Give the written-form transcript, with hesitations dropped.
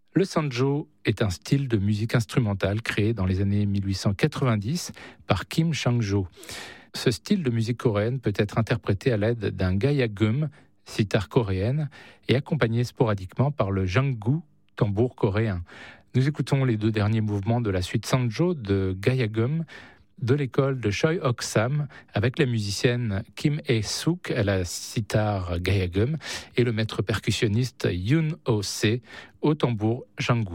Le sanjo est un style de musique instrumentale créé dans les années 1890 par Kim Chang-jo. Ce style de musique coréenne peut être interprété à l'aide d'un gayagum, sitar coréenne, et accompagné sporadiquement par le janggu, tambour coréen. Nous écoutons les 2 derniers mouvements de la suite sanjo de gayagum de l'école de Choi Ok-sam avec la musicienne Kim Hae-suk à la sitar gayagum et le maître percussionniste Yoon Oh-se au tambour janggu.